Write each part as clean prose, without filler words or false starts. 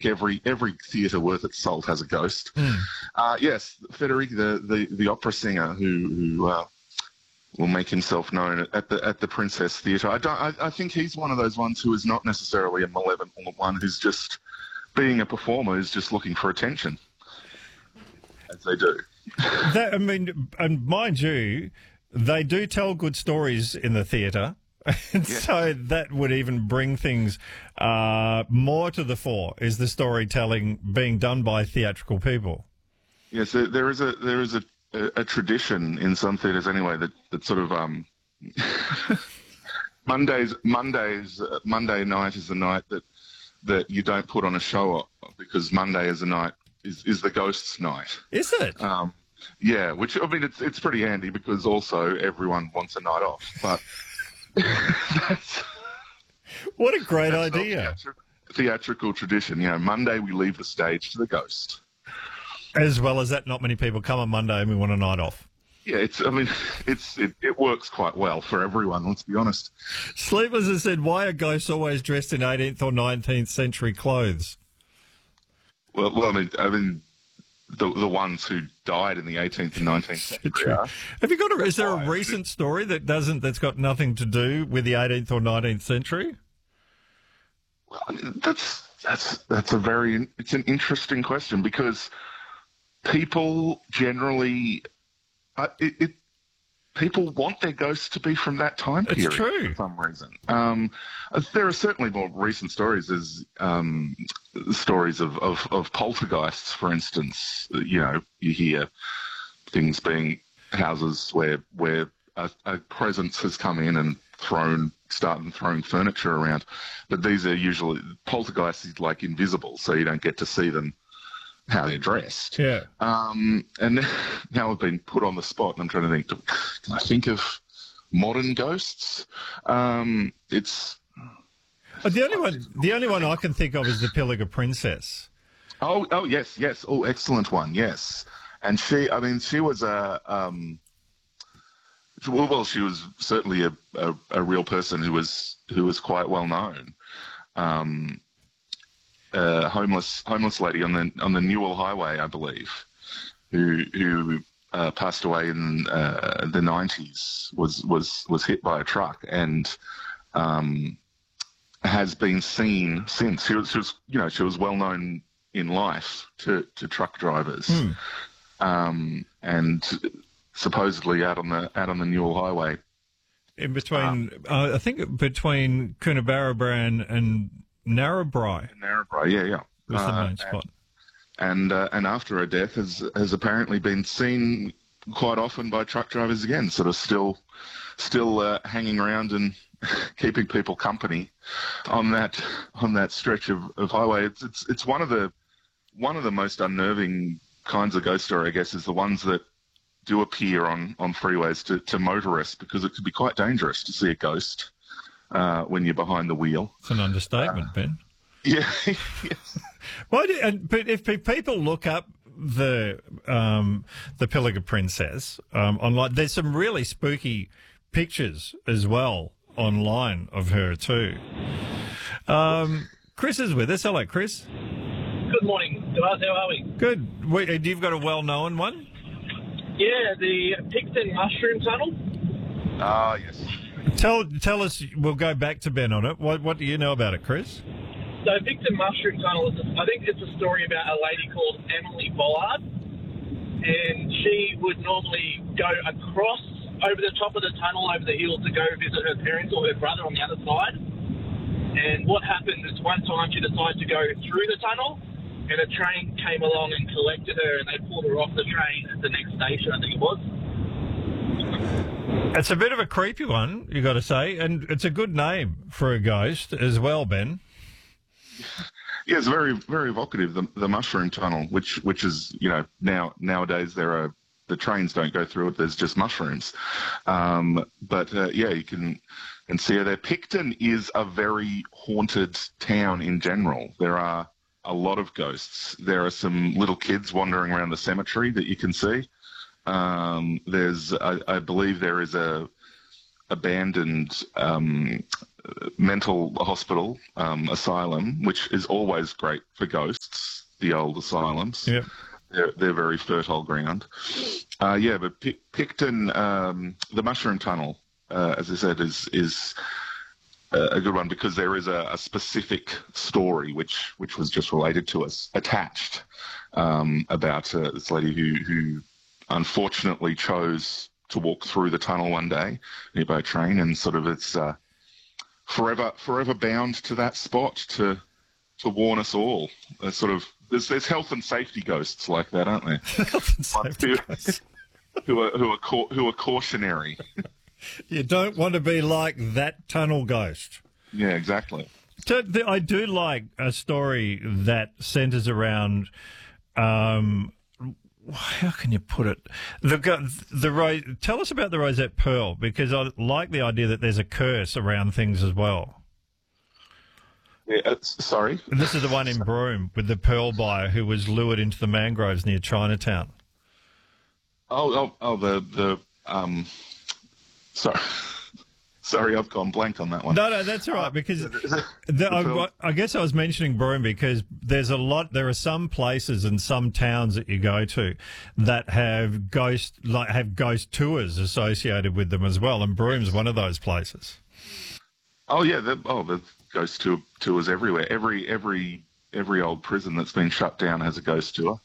every theatre worth its salt has a ghost. Yes, Federici, the opera singer who will make himself known at the Princess Theatre. I think he's one of those ones who is not necessarily a malevolent one, who's just being a performer, who's just looking for attention, as they do. And mind you, they do tell good stories in the theatre. And so that would even bring things more to the fore, is the storytelling being done by theatrical people. Yes, there is a tradition in some theatres anyway that sort of Monday night is the night that you don't put on a show because Monday is the ghosts' night. Is it? Yeah, which I mean it's pretty handy because also everyone wants a night off, but. What a great idea. Theatrical tradition. Monday we leave the stage to the ghost. As well as that, not many people come on Monday and we want a night off. Yeah, it works quite well for everyone, let's be honest. Sleepers has said, why are ghosts always dressed in 18th or 19th century clothes? Well, I mean, the ones who died in the 18th and 19th century. Have you got is there a recent story that's got nothing to do with the 18th or 19th century? Well, I mean, it's an interesting question because people generally, people want their ghosts to be from that time period. It's true. For some reason. There are certainly more recent stories, as stories of poltergeists, for instance. You hear things being houses where a presence has come in and started throwing furniture around. But these are usually poltergeists, like invisible, so you don't get to see them how they're dressed. Yeah. And now I've been put on the spot, and I'm trying to think. Can I think of modern ghosts? It's the only one I can think of is the Pilliga Princess. Oh yes. Oh, excellent one. Yes, and she was she was certainly a real person who was quite well known. Homeless lady on the Newell Highway, I believe, who passed away in the 90s, was hit by a truck and has been seen since. She was well known in life to truck drivers, and supposedly out on the Newell Highway, in between I think between Coonabarabran and Narrabri. Yeah. Was the main spot. And after her death has apparently been seen quite often by truck drivers again, sort of still hanging around and keeping people company on that stretch of highway. It's one of the most unnerving kinds of ghost story, I guess, is the ones that do appear on freeways to motorists, because it could be quite dangerous to see a ghost when you're behind the wheel. It's an understatement, Ben. Yeah. Yes. But if people look up the Pilliga Princess online, there's some really spooky pictures as well online of her too. Chris is with us. Hello, Chris. Good morning, guys. How are we? Good. You've got a well-known one? Yeah, the Picton Mushroom Tunnel. Ah, yes. Tell us. We'll go back to Ben on it. What do you know about it, Chris? So Picton Mushroom Tunnel I think it's a story about a lady called Emily Bollard, and she would normally go across over the top of the tunnel, over the hill, to go visit her parents or her brother on the other side. And what happened is one time she decided to go through the tunnel, and a train came along and collected her, and they pulled her off the train at the next station, I think it was. It's a bit of a creepy one, you got to say, and it's a good name for a ghost as well, Ben. Yeah, it's very, very evocative. The Mushroom Tunnel, which is, nowadays the trains don't go through it. There's just mushrooms. But you can see her there. Picton is a very haunted town in general. There are a lot of ghosts. There are some little kids wandering around the cemetery that you can see. I believe there is a abandoned mental hospital, asylum, which is always great for ghosts, the old asylums. Yeah. They're very fertile ground. But Picton, the Mushroom Tunnel, as I said, is a good one because there is a specific story which was just related to us, attached, about this lady who unfortunately chose to walk through the tunnel one day by train, and sort of it's forever bound to that spot to warn us all. There's health and safety ghosts like that, aren't there? Health and safety ghosts. who are cautionary. You don't want to be like that tunnel ghost. Yeah, exactly. So I do like a story that centres around. How can you put it? Tell us about the Rosette Pearl, because I like the idea that there's a curse around things as well. Yeah, sorry? This is the one in Broome with the pearl buyer who was lured into the mangroves near Chinatown. Sorry. Sorry, I've gone blank on that one. No, that's all right, because I guess I was mentioning Broome because there are some places and some towns that you go to that have ghost tours associated with them as well, and Broome's one of those places. Oh yeah, the ghost tours everywhere. Every old prison that's been shut down has a ghost tour.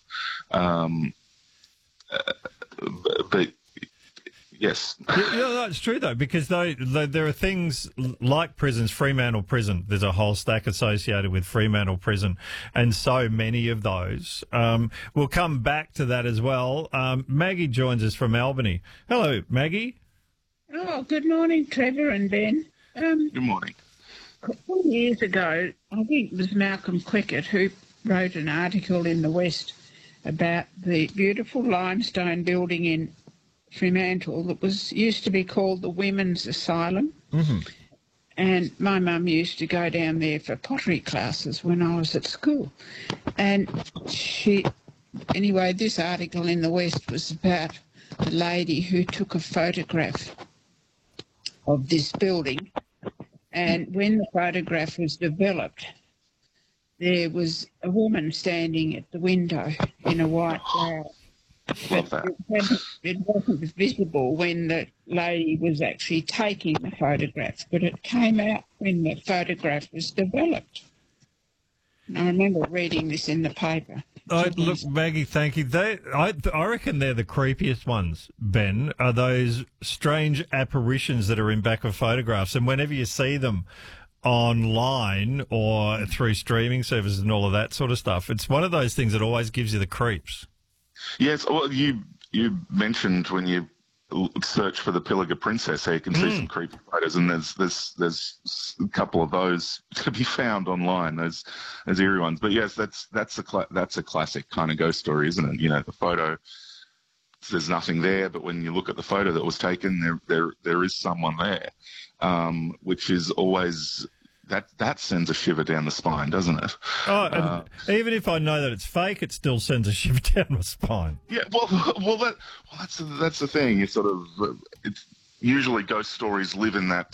But yes. No, it's true, though, because there are things like prisons, Fremantle Prison. There's a whole stack associated with Fremantle Prison, and so many of those. We'll come back to that as well. Maggie joins us from Albany. Hello, Maggie. Oh, good morning, Trevor and Ben. Good morning. 4 years ago, I think it was Malcolm Quickett who wrote an article in the West about the beautiful limestone building in Fremantle that used to be called the Women's Asylum. Mm-hmm. And my mum used to go down there for pottery classes when I was at school. And anyway, this article in the West was about a lady who took a photograph of this building. And when the photograph was developed, there was a woman standing at the window in a white blouse. But it wasn't visible when the lady was actually taking the photograph, but it came out when the photograph was developed. And I remember reading this in the paper. Look, Maggie, thank you. I reckon they're the creepiest ones, Ben, are those strange apparitions that are in back of photographs. And whenever you see them online or through streaming services and all of that sort of stuff, it's one of those things that always gives you the creeps. Yes, well, you mentioned when you search for the Pilliga Princess, how you can see some creepy photos, and there's a couple of those to be found online. Those eerie ones, but yes, that's a classic kind of ghost story, isn't it? You know, the photo, there's nothing there, but when you look at the photo that was taken, there is someone there, which is always. That sends a shiver down the spine, doesn't it? Oh, even if I know that it's fake, it still sends a shiver down my spine. Yeah, that's the thing. You sort of it's usually ghost stories live in that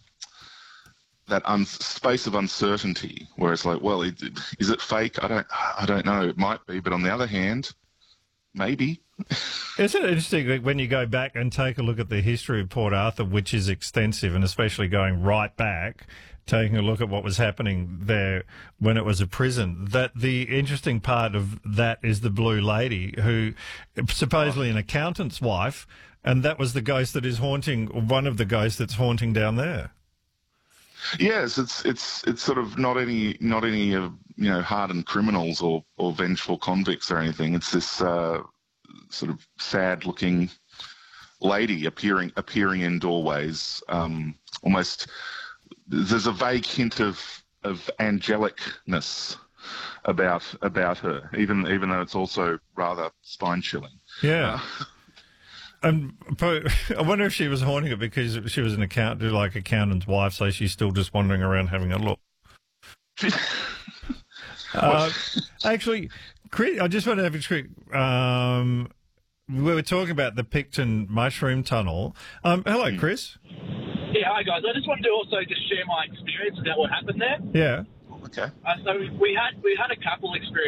space of uncertainty, where it's like, well, is it fake? I don't know. It might be, but on the other hand, maybe. Isn't it interesting when you go back and take a look at the history of Port Arthur, which is extensive, and especially going right back, taking a look at what was happening there when it was a prison, that the interesting part of that is the Blue Lady, who supposedly an accountant's wife, and that was the ghost that is haunting, one of the ghosts that's haunting down there. Yes, it's sort of not any hardened criminals or vengeful convicts or anything. It's this sort of sad-looking lady appearing in doorways, almost. There's a vague hint of angelicness about her, even though it's also rather spine-chilling. Yeah. And I wonder if she was haunting it because she was an accountant's wife, so she's still just wandering around having a look. Actually, Chris, I just want to have a quick. We were talking about the Picton Mushroom Tunnel. Hello, Chris. Yeah, Hi guys, I just wanted to also just share my experience about what happened there. Yeah. Okay. So we had a couple experience.